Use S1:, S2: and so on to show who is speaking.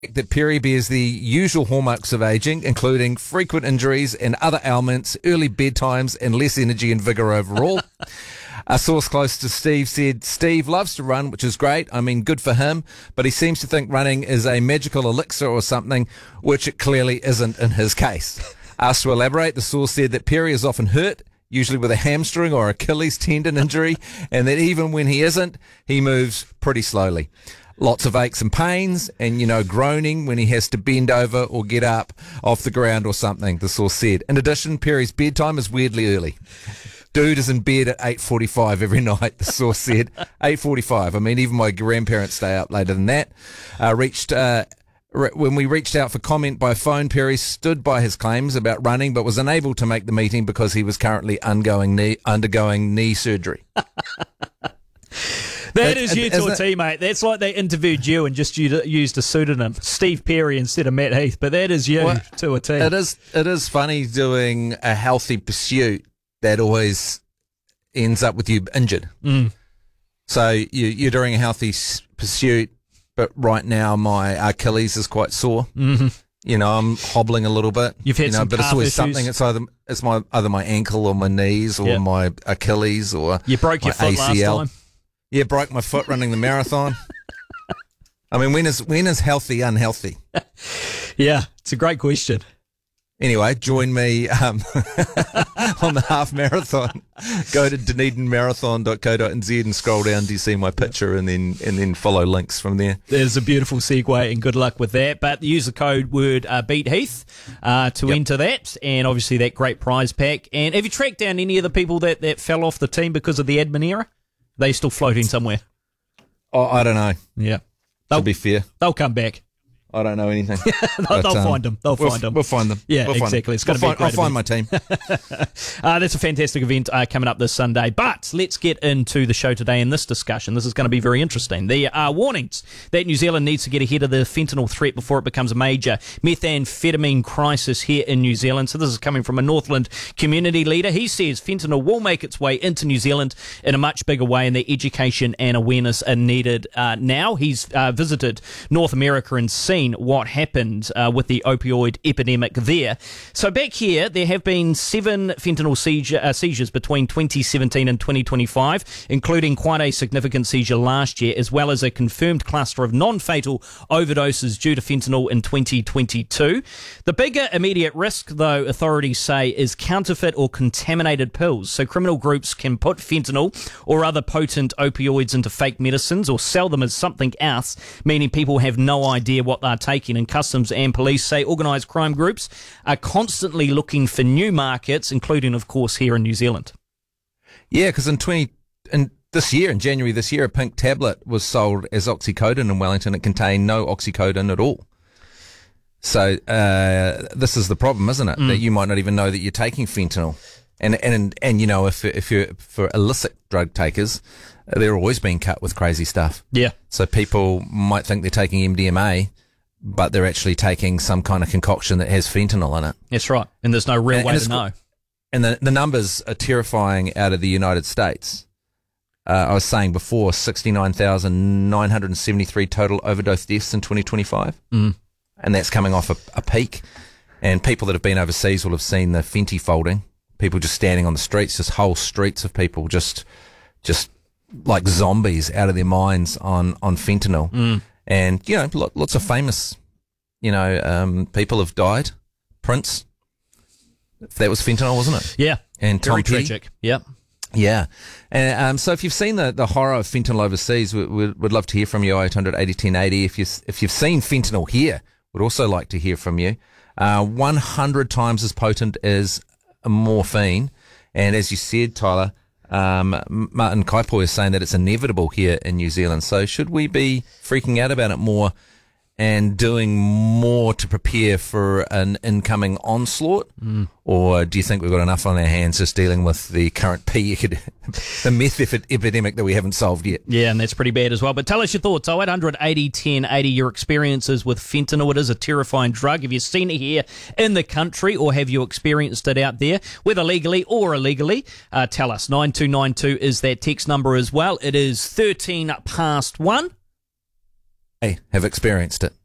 S1: that Perry bears the usual hallmarks of aging, including frequent injuries and other ailments, early bedtimes, and less energy and vigour overall. A source close to Steve said, Steve loves to run, which is great. I mean, good for him, but he seems to think running is a magical elixir or something, which it clearly isn't in his case. Asked to elaborate, the source said that Perry is often hurt, usually with a hamstring or Achilles tendon injury, and that even when he isn't, he moves pretty slowly. Lots of aches and pains and, groaning when he has to bend over or get up off the ground or something, the source said. In addition, Perry's bedtime is weirdly early. Dude is in bed at 8:45 every night, the source said. 8:45. I mean, even my grandparents stay up later than that. When we reached out for comment by phone, Perry stood by his claims about running, but was unable to make the meeting because he was currently undergoing knee surgery.
S2: That is you to a T, mate. That's like they interviewed you and just used a pseudonym, Steve Perry instead of Matt Heath. But that is you to a T.
S1: It is funny doing a healthy pursuit that always ends up with you injured.
S2: Mm.
S1: So you're doing a healthy pursuit, but right now my Achilles is quite sore.
S2: Mm-hmm.
S1: I'm hobbling a little bit.
S2: You've had some
S1: but
S2: calf
S1: it's always
S2: issues.
S1: something. It's either my ankle or my knees or my Achilles or
S2: you broke your foot
S1: ACL.
S2: last time.
S1: Yeah, broke my foot running the marathon. I mean, when is healthy unhealthy?
S2: Yeah, it's a great question.
S1: Anyway, join me on the half marathon. Go to dunedinmarathon.co.nz and scroll down to see my picture and then follow links from there.
S2: There's a beautiful segue and good luck with that. But use the code word BeatHeath to enter that, and obviously that great prize pack. And have you tracked down any of the people that fell off the team because of the admin error? Are they still floating somewhere?
S1: Oh, I don't know.
S2: Yeah.
S1: To be fair.
S2: They'll come back.
S1: I don't know anything.
S2: They'll find them. They'll find them.
S1: We'll find them.
S2: Yeah,
S1: we'll
S2: exactly. It's going to be a great
S1: I'll find my team.
S2: That's a fantastic event coming up this Sunday. But let's get into the show today in this discussion. This is going to be very interesting. There are warnings that New Zealand needs to get ahead of the fentanyl threat before it becomes a major methamphetamine crisis here in New Zealand. So this is coming from a Northland community leader. He says fentanyl will make its way into New Zealand in a much bigger way, and the education and awareness are needed now. He's visited North America and seen what happened with the opioid epidemic there. So back here, there have been 7 fentanyl seizures between 2017 and 2025, including quite a significant seizure last year, as well as a confirmed cluster of non-fatal overdoses due to fentanyl in 2022. The bigger immediate risk, though, authorities say, is counterfeit or contaminated pills. So criminal groups can put fentanyl or other potent opioids into fake medicines or sell them as something else, meaning people have no idea what they're taking. And Customs and police say organised crime groups are constantly looking for new markets, including, of course, here in New Zealand.
S1: Yeah, because in January this year, a pink tablet was sold as oxycodone in Wellington. It contained no oxycodone at all. So this is the problem, isn't it? That you might not even know that you're taking fentanyl. And if you're for illicit drug takers, they're always being cut with crazy stuff.
S2: Yeah.
S1: So people might think they're taking MDMA, but they're actually taking some kind of concoction that has fentanyl in it.
S2: That's right. And there's no real way to know.
S1: And the numbers are terrifying out of the United States. I was saying before, 69,973 total overdose deaths in 2025. And that's coming off a peak. And people that have been overseas will have seen the Fenty folding. People just standing on the streets, just whole streets of people just like zombies out of their minds on fentanyl. And, lots of famous, people have died. Prince, that was fentanyl, wasn't it?
S2: Yeah.
S1: And Tom
S2: Very
S1: Petty.
S2: tragic. Yep.
S1: Yeah. And so if you've seen the horror of fentanyl overseas, we'd love to hear from you, 0800 80 1080. If you've seen fentanyl here, we'd also like to hear from you. 100 times as potent as morphine. And as you said, Tyler, Martin Kaipo is saying that it's inevitable here in New Zealand. So should we be freaking out about it more and doing more to prepare for an incoming onslaught? Or do you think we've got enough on our hands just dealing with the current the meth epidemic that we haven't solved yet?
S2: Yeah, and that's pretty bad as well. But tell us your thoughts. 0800 80 1080, your experiences with fentanyl. It is a terrifying drug. Have you seen it here in the country, or have you experienced it out there, whether legally or illegally? Tell us. 9292 is that text number as well. It is 13 past 1.
S1: I have experienced it.